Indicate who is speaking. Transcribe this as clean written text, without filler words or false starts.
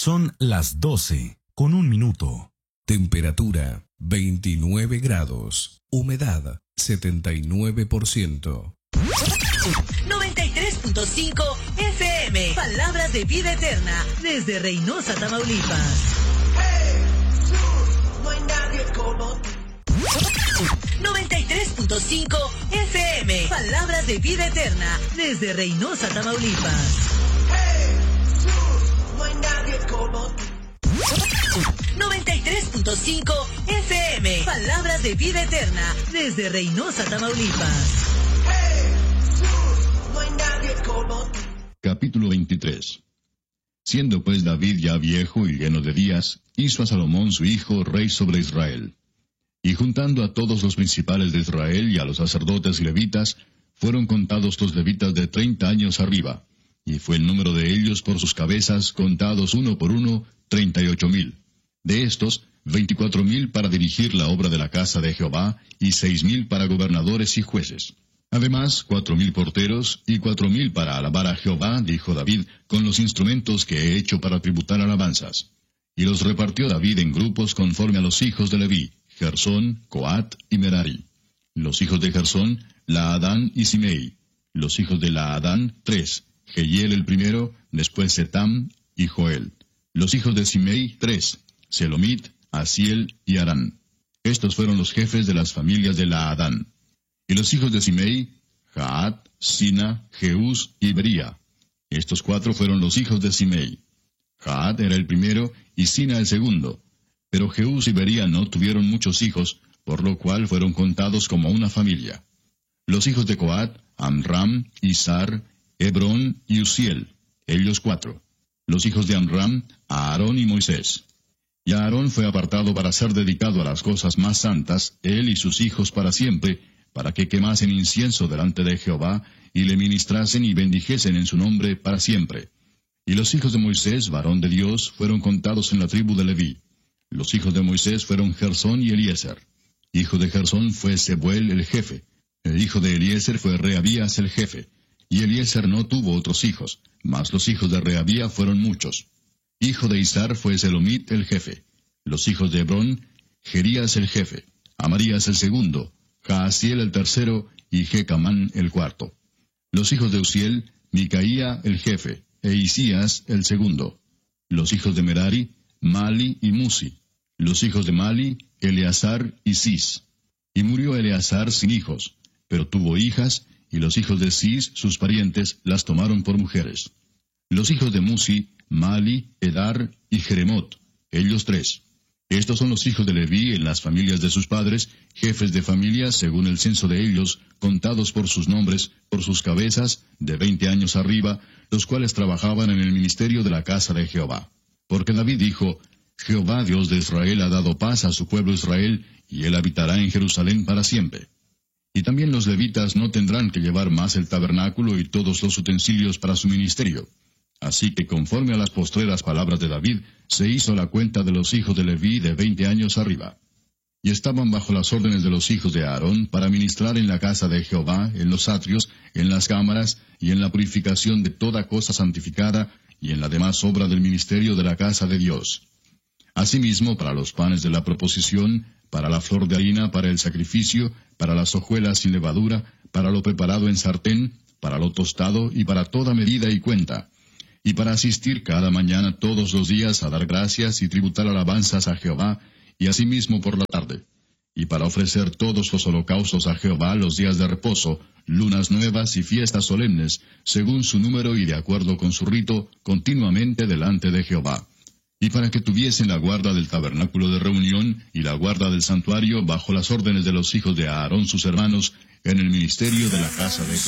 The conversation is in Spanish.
Speaker 1: Son las 12:01.
Speaker 2: Temperatura 29 grados. Humedad 79%.
Speaker 3: 93.5 FM. Palabras de vida eterna. Desde Reynosa, Tamaulipas. No hay nadie como tú. 93.5 FM. Palabras de vida eterna. Desde Reynosa, Tamaulipas. No hay nadie como tú. 93.5 FM. Palabras de vida eterna. Desde Reynosa, Tamaulipas. No hay nadie como tú.
Speaker 4: Capítulo 23. Siendo pues David ya viejo y lleno de días, hizo a Salomón su hijo rey sobre Israel. Y juntando a todos los principales de Israel y a los sacerdotes levitas, fueron contados los levitas de 30 años arriba, y fue el número de ellos por sus cabezas, contados uno por uno, 38,000. De estos, 24,000 para dirigir la obra de la casa de Jehová, y 6,000 para gobernadores y jueces. Además, 4,000 porteros, y 4,000 para alabar a Jehová, dijo David, con los instrumentos que he hecho para tributar alabanzas. Y los repartió David en grupos conforme a los hijos de Leví, Gersón, Coat y Merari. Los hijos de Gersón, Laadán y Simei. Los hijos de Laadán, 3, Jehiel el primero, después Setam y Joel. Los hijos de Simei, 3, Selomit, Asiel y Arán. Estos fueron los jefes de las familias de Laadán. Y los hijos de Simei, Jaat, Sina, Jeús y Bería. Estos 4 fueron los hijos de Simei. Jaat era el primero y Sina el segundo. Pero Jeús y Bería no tuvieron muchos hijos, por lo cual fueron contados como una familia. Los hijos de Coat, Amram, Izar, Hebrón y Uziel, ellos 4. Los hijos de Amram, Aarón y Moisés. Y Aarón fue apartado para ser dedicado a las cosas más santas, él y sus hijos para siempre, para que quemasen incienso delante de Jehová, y le ministrasen y bendijesen en su nombre para siempre. Y los hijos de Moisés, varón de Dios, fueron contados en la tribu de Leví. Los hijos de Moisés fueron Gersón y Eliezer. Hijo de Gersón fue Sebuel el jefe. El hijo de Eliezer fue Rehabías el jefe. Y Eliezer no tuvo otros hijos, mas los hijos de Rehabía fueron muchos. Hijo de Izar fue Selomit el jefe. Los hijos de Hebrón, Jerías el jefe, Amarías el segundo, Jaasiel el tercero y Jecamán el cuarto. Los hijos de Uziel, Micaía el jefe, e Isías el segundo. Los hijos de Merari, Mali y Musi. Los hijos de Mali, Eleazar y Cis. Y murió Eleazar sin hijos, pero tuvo hijas, y los hijos de Cis, sus parientes, las tomaron por mujeres. Los hijos de Musi, Mali, Edar y Jeremot, ellos 3. Estos son los hijos de Leví en las familias de sus padres, jefes de familias según el censo de ellos, contados por sus nombres, por sus cabezas, de 20 años arriba, los cuales trabajaban en el ministerio de la casa de Jehová. Porque David dijo, Jehová Dios de Israel ha dado paz a su pueblo Israel, y él habitará en Jerusalén para siempre. Y también los levitas no tendrán que llevar más el tabernáculo y todos los utensilios para su ministerio. Así que conforme a las postreras palabras de David, se hizo la cuenta de los hijos de Leví de 20 años arriba. Y estaban bajo las órdenes de los hijos de Aarón para ministrar en la casa de Jehová, en los atrios, en las cámaras, y en la purificación de toda cosa santificada, y en la demás obra del ministerio de la casa de Dios. Asimismo, para los panes de la proposición, para la flor de harina, para el sacrificio, para las hojuelas sin levadura, para lo preparado en sartén, para lo tostado, y para toda medida y cuenta. Y para asistir cada mañana todos los días a dar gracias y tributar alabanzas a Jehová, y asimismo por la tarde. Y para ofrecer todos los holocaustos a Jehová los días de reposo, lunas nuevas y fiestas solemnes, según su número y de acuerdo con su rito, continuamente delante de Jehová. Y para que tuviesen la guarda del tabernáculo de reunión y la guarda del santuario bajo las órdenes de los hijos de Aarón sus hermanos, en el ministerio de la casa de Jehová.